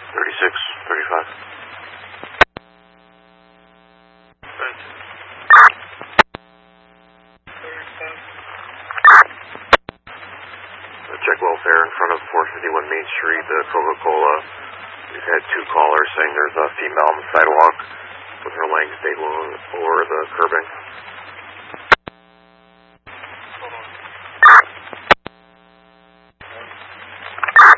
36, 35. Check welfare in front of 451 Main Street, Coca-Cola. We've had 2 callers saying there's a female on the sidewalk with her legs dangling over the curbing.